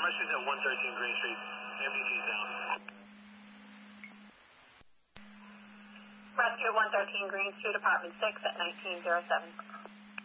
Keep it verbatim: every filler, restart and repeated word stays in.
Rescue's at one thirteen Green Street. M D T's down. Rescue at one thirteen Green Street, apartment six at nineteen oh seven.